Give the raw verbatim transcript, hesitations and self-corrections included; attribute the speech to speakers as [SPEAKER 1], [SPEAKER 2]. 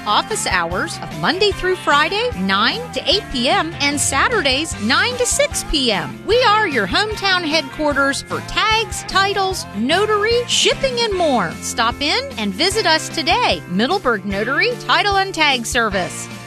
[SPEAKER 1] Office hours of Monday through Friday, nine to eight p.m. and Saturdays, nine to six p.m. We are your hometown headquarters for tags, titles, notary, shipping, and more. Stop in and visit us today. Middleburg Notary Title and Tag Service.